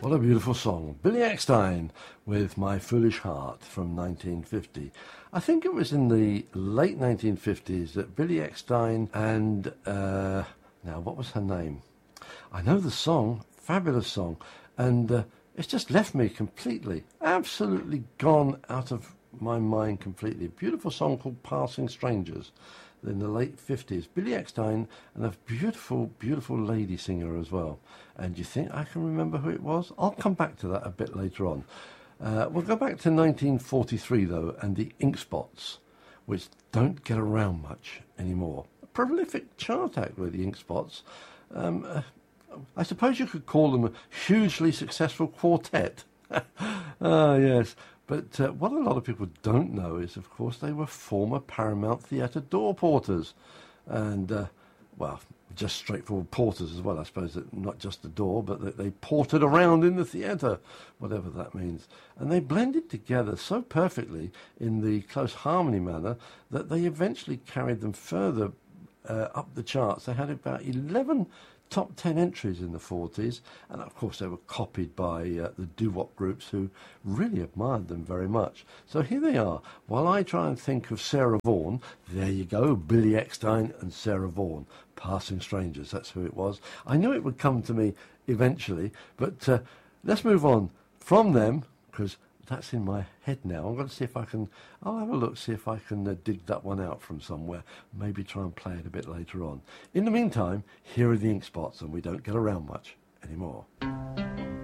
What a beautiful song. Billy Eckstine with My Foolish Heart from 1950. I think it was in the late 1950s that Billy Eckstine and, now what was her name? I know the song, fabulous song, and it's just left me completely, absolutely gone out of my mind completely. A beautiful song called Passing Strangers in the late 50s. Billy Eckstine and a beautiful, beautiful lady singer as well. And do you think I can remember who it was? I'll come back to that a bit later on. We'll go back to 1943, though, and the Ink Spots, which don't get around much anymore. A prolific chart act with the Ink Spots. I suppose you could call them a hugely successful quartet. Ah, yes. But what a lot of people don't know is, of course, they were former Paramount Theatre door porters. And, well, just straightforward porters as well, I suppose, that not just the door, but that they ported around in the theatre, whatever that means. And they blended together so perfectly in the close harmony manner that they eventually carried them further up the charts. They had about 11 top 10 entries in the 40s, and of course they were copied by the doo-wop groups who really admired them very much. So here they are. While I try and think of Sarah Vaughan, there you go, Billy Eckstine and Sarah Vaughan, Passing Strangers, that's who it was. I knew it would come to me eventually, but let's move on from them, because that's in my head now. I'm going to see if I can, I'll have a look, see if I can dig that one out from somewhere. Maybe try and play it a bit later on. In the meantime, here are the Ink Spots, and we don't get around much anymore.